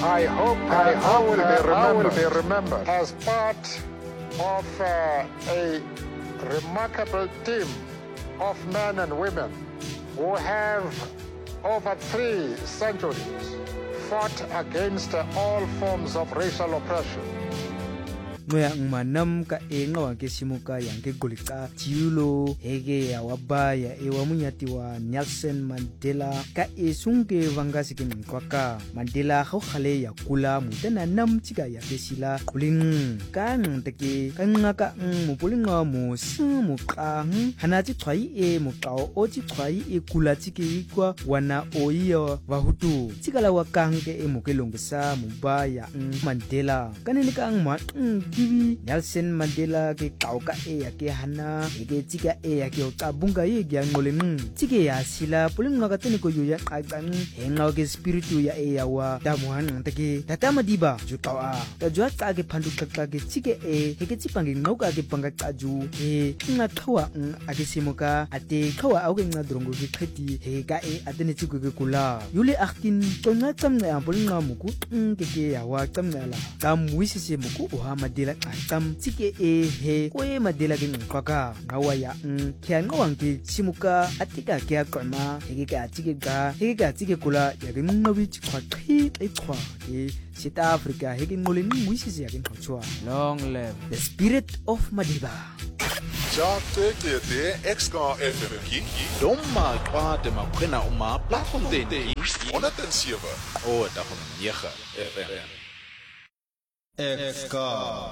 I hope I will be remembered as part of a remarkable team of men and women who have over 3 centuries fought against all forms of racial oppression. Ngoya ngmanam ka enga ke simuka yang ke golika jiulo hege ya wabaya e wamunyati wa Nelson Mandela ka esunge vangasi ke nkwaka Mandela go khale ya kula mutana nam tsika ya besila kuling ka nteke ka ngaka mopolinga mo simu ka hanati tshwai e mokao o tshwai e kula tsike kwa wana oiya vahutu tsikala wa kange e mokelongsa mubaya Mandela kanene ka ngma Kiwi Nelson Mandela ke kauka e ya ke hana ke tsika e ya ke ka bunga ye ya ngoleng tsike ya sila pulinga ka tene ko ya qaqang henga ke spiritu ya e ya wa damuhan take tatama diba jukawa ka jwa ka ke phandu ka ke tsike e ke tsipangi ngoka ke panga qaju e nga thawa a ke simoka ate khawa a ke nga drongo ke kheti he ka e atene tsiko ke kula yule akin tonga tsamna ya pulinga muku ke ya wa tsamnala ka muisise muku o ha Mandela kam tsike e he ko e Mandela ke nkwaka ngawa ya kya ngawang ke simuka atika ke akoma he ke tsike kula ya ke ngobi tshwa qhwa ke South Africa he ke ngoleng muisisi ya ke nqotswa long live the spirit of Madiba ja te extra FM ki domma kwade makwena uma platform den 107 o da 9 FM Extra